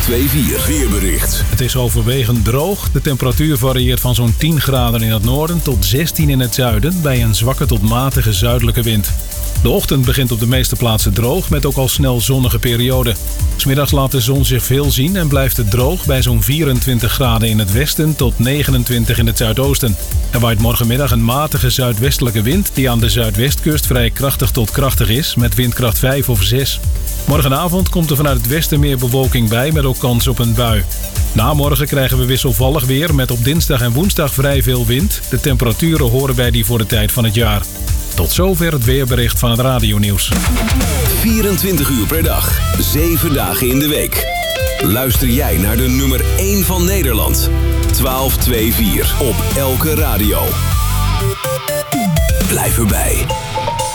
1224 weerbericht. Het is overwegend droog. De temperatuur varieert van zo'n 10 graden in het noorden tot 16 in het zuiden bij een zwakke tot matige zuidelijke wind. De ochtend begint op de meeste plaatsen droog met ook al snel zonnige perioden. 's Middags laat de zon zich veel zien en blijft het droog bij zo'n 24 graden in het westen tot 29 in het zuidoosten. Er waait morgenmiddag een matige zuidwestelijke wind die aan de zuidwestkust vrij krachtig tot krachtig is met windkracht 5 of 6. Morgenavond komt er vanuit het westen meer bewolking bij met ook kans op een bui. Na morgen krijgen we wisselvallig weer met op dinsdag en woensdag vrij veel wind. De temperaturen horen bij die voor de tijd van het jaar. Tot zover het weerbericht van het Radionieuws. 24 uur per dag, 7 dagen in de week. Luister jij naar de nummer 1 van Nederland. 1224 op elke radio. Blijf erbij.